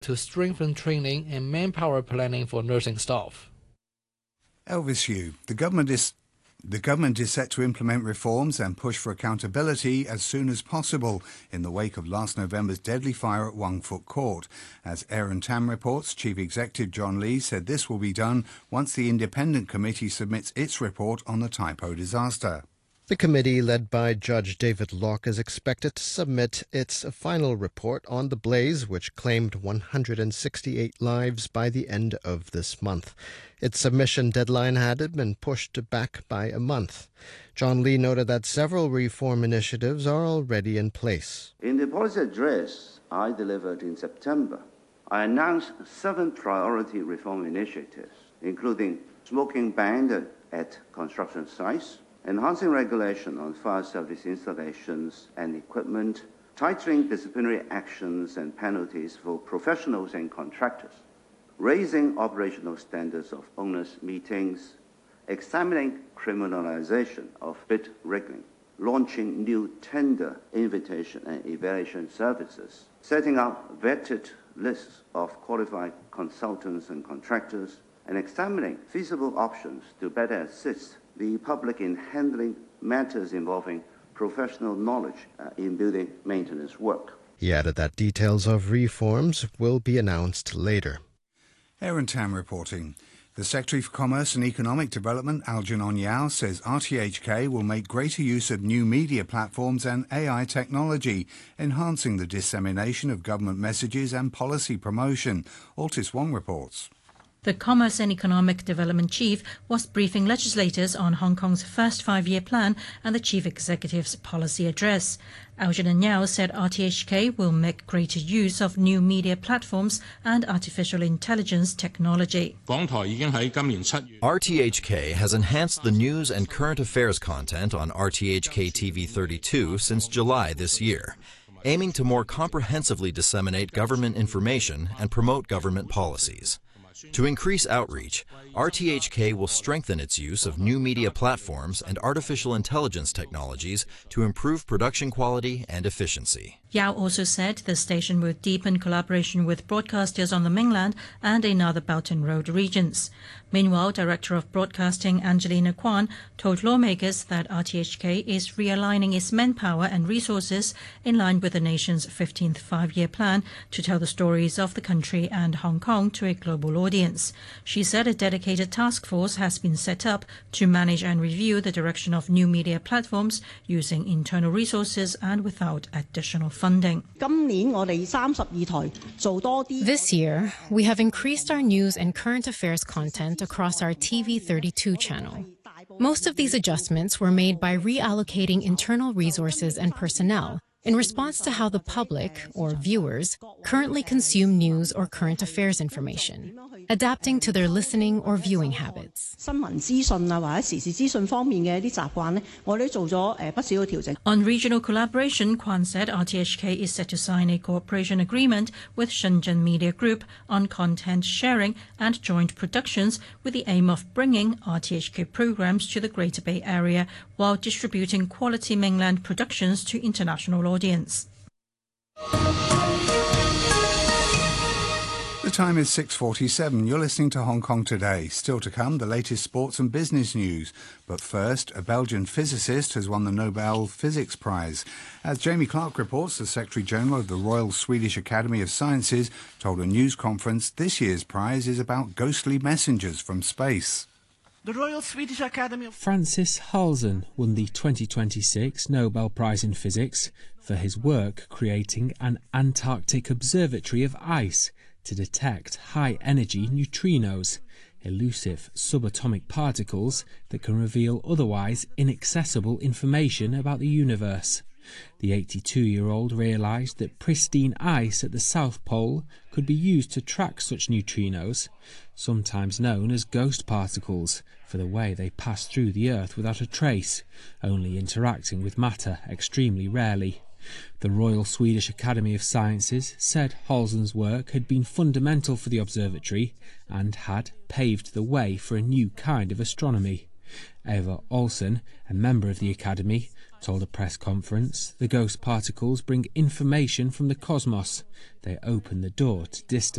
to strengthen training and manpower planning for nursing staff. Elvis Yu, the government is set to implement reforms and push for accountability as soon as possible in the wake of last November's deadly fire at Wang Fuk Court. As Aaron Tam reports, Chief Executive John Lee said this will be done once the independent committee submits its report on the Tai Po disaster. The committee, led by Judge David Locke, is expected to submit its final report on the blaze, which claimed 168 lives by the end of this month. Its submission deadline had been pushed back by a month. John Lee noted that several reform initiatives are already in place. In the policy address I delivered in September, I announced 7 priority reform initiatives, including smoking ban at construction sites, enhancing regulation on fire service installations and equipment, tightening disciplinary actions and penalties for professionals and contractors, raising operational standards of owners' meetings, examining criminalization of bid rigging, launching new tender invitation and evaluation services, setting up vetted lists of qualified consultants and contractors, and examining feasible options to better assist the public in handling matters involving professional knowledge in building maintenance work. He added that details of reforms will be announced later. Aaron Tam reporting. The Secretary for Commerce and Economic Development, Algernon Yao, says RTHK will make greater use of new media platforms and AI technology, enhancing the dissemination of government messages and policy promotion. Altis Wong reports. The Commerce and Economic Development Chief was briefing legislators on Hong Kong's first 5-year plan and the Chief Executive's policy address. Algernon Yao said RTHK will make greater use of new media platforms and artificial intelligence technology. RTHK has enhanced the news and current affairs content on RTHK TV 32 since July this year, aiming to more comprehensively disseminate government information and promote government policies. To increase outreach, RTHK will strengthen its use of new media platforms and artificial intelligence technologies to improve production quality and efficiency. Yao also said the station will deepen collaboration with broadcasters on the mainland and in other Belt and Road regions. Meanwhile, Director of Broadcasting Angelina Kwan told lawmakers that RTHK is realigning its manpower and resources in line with the nation's 15th 5-year plan to tell the stories of the country and Hong Kong to a global audience. She said a dedicated task force has been set up to manage and review the direction of new media platforms using internal resources and without additional funding. This year, we have increased our news and current affairs content across our TV 32 channel. Most of these adjustments were made by reallocating internal resources and personnel in response to how the public, or viewers, currently consume news or current affairs information, adapting to their listening or viewing habits. On regional collaboration, Kwan said RTHK is set to sign a cooperation agreement with Shenzhen Media Group on content sharing and joint productions with the aim of bringing RTHK programs to the Greater Bay Area while distributing quality mainland productions to international audience. The time is 6:47. You're listening to Hong Kong Today. Still to come, the latest sports and business news. But first, a Belgian physicist has won the Nobel Physics Prize. As Jamie Clark reports, the Secretary-General of the Royal Swedish Academy of Sciences told a news conference this year's prize is about ghostly messengers from space. The Royal Swedish Academy of Francis Halsen won the 2026 Nobel Prize in Physics for his work creating an Antarctic observatory of ice to detect high-energy neutrinos, elusive subatomic particles that can reveal otherwise inaccessible information about the universe. The 82-year-old realised that pristine ice at the South Pole could be used to track such neutrinos, sometimes known as ghost particles, for the way they pass through the Earth without a trace, only interacting with matter extremely rarely. The Royal Swedish Academy of Sciences said Halsen's work had been fundamental for the observatory and had paved the way for a new kind of astronomy. Eva Olsen, a member of the Academy, told a press conference. The ghost particles bring information from the cosmos. They open the door to distance.